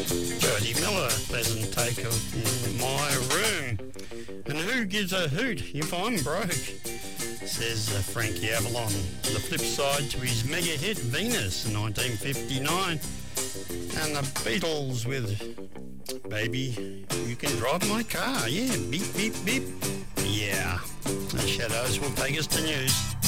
Bertie Miller doesn't take my room. And who gives a hoot if I'm broke? Says Frankie Avalon. The flip side to his mega hit Venus in 1959. And the Beatles with Baby, You Can Drive My Car. Yeah, beep, beep, beep. Yeah. The Shadows will take us to news.